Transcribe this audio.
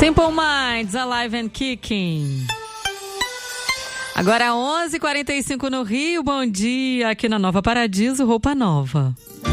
Simple Minds, Alive and Kicking. Agora 11h45 no Rio, bom dia, aqui na Nova Paradiso, roupa nova.